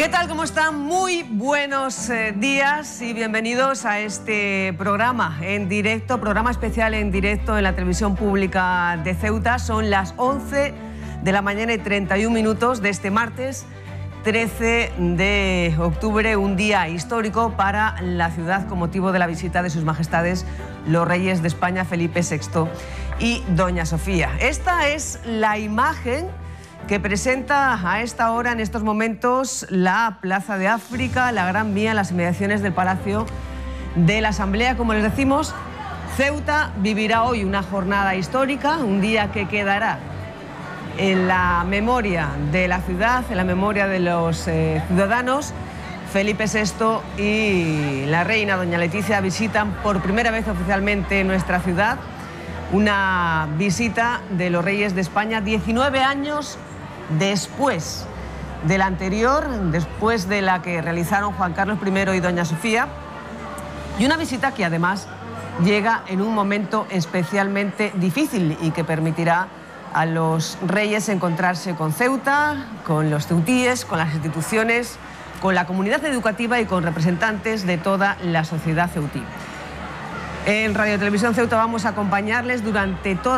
¿Qué tal? ¿Cómo están? Muy buenos días y bienvenidos a este programa en directo, programa especial en directo en la televisión pública de Ceuta. Son las 11 de la mañana y 31 minutos de este martes 13 de octubre, un día histórico para la ciudad con motivo de la visita de sus majestades los reyes de España, Felipe VI y doña Sofía. Esta es la imagen que presenta a esta hora, en estos momentos, la Plaza de África, la Gran Vía, en las inmediaciones del Palacio de la Asamblea. Como les decimos, Ceuta vivirá hoy una jornada histórica, un día que quedará en la memoria de la ciudad, en la memoria de los ciudadanos. Felipe VI y la reina doña Leticia visitan por primera vez oficialmente nuestra ciudad. Una visita de los reyes de España 19 años después de la anterior, después de la que realizaron Juan Carlos I y doña Sofía, y una visita que además llega en un momento especialmente difícil y que permitirá a los reyes encontrarse con Ceuta, con los ceutíes, con las instituciones, con la comunidad educativa y con representantes de toda la sociedad ceutí. En Radio Televisión Ceuta vamos a acompañarles durante toda